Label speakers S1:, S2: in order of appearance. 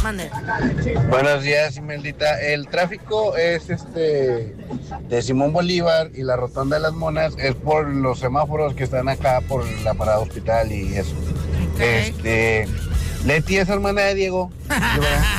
S1: Mande.
S2: Buenos días, Imeldita. El tráfico es de Simón Bolívar y la Rotonda de las Monas es por los semáforos que están acá por la parada hospital y eso.
S1: Ok.
S2: Leti es hermana de Diego.